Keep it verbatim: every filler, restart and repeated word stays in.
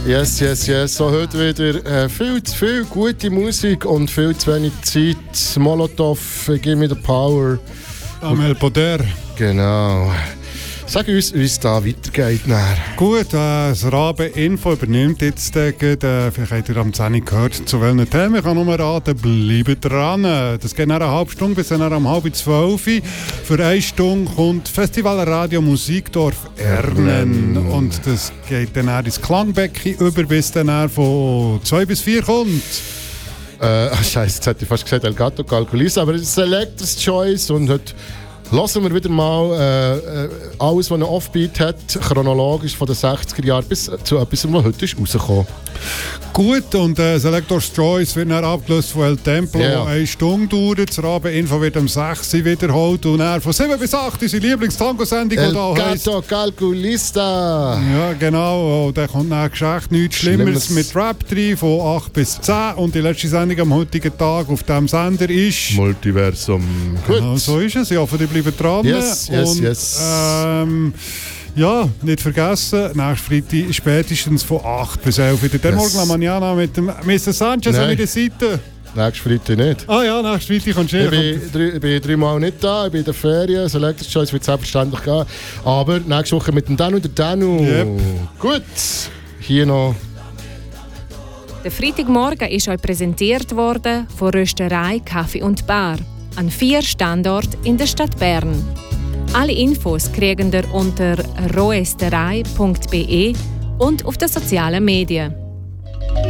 Yes, yes, yes. So heute wieder äh, viel zu viel gute Musik und viel zu wenig Zeit. Molotov, äh, Give Me the Power. Amel Poder. Genau. Sag uns, wie es da weitergeht. Nachher. Gut, äh, das Rabe-Info übernimmt jetzt äh, äh, vielleicht habt ihr am zehn gehört, zu welchen Themen. Ich kann nur raten, bleibt dran. Das geht nach einer halben Stunde bis nach um halb zwölf. Für eine Stunde kommt Festival Radio Musikdorf Ernen. Und das geht dann ins Klangbecken über, bis dann von zwei bis vier kommt. Äh, Scheiße, jetzt hätte ich fast gesagt Elgato Calculista, aber es ist Selector's Choice und heute hören wir wieder mal äh, alles, was ein Offbeat hat, chronologisch von den sechziger Jahren bis zu etwas, was heute ist rausgekommen. Gut, und äh, Selector's Choice wird dann abgelöst von El Templo, yeah. eine Stunde dauert. Das Rabe-Info wird um sechs Uhr wiederholt und dann von sieben bis acht unsere Lieblings-Tango-Sendung, die da heisst Elgato Calculista. Ja, genau. Und dann kommt nach Geschäft nichts Schlimmeres, Schlimmeres mit Rap drin, von acht bis zehn. Und die letzte Sendung am heutigen Tag auf diesem Sender ist Multiversum. Genau, Gut. so ist es. Ich hoffe, ihr bleibt dran. Yes, yes, und, yes. Ähm, ja, nicht vergessen, nächsten Freitag spätestens von acht bis elf wieder. Der Yes. Morgen Manana mit dem Mister Sanchez Nein. an der Seite. Nächsten Freitag nicht. Ah ja, nächsten Freitag kommst du Ich bin, drei, ich bin dreimal nicht da, ich bin in der Ferien, Selector's Choice wird selbstverständlich gehen. Aber nächste Woche mit dem Danu und der Danu. Yep. Gut, hier noch. Der Freitagmorgen ist euch präsentiert worden von Rösterei, Kaffee und Bar an vier Standorten in der Stadt Bern. Alle Infos kriegen ihr unter roesterei punkt b e und auf den sozialen Medien.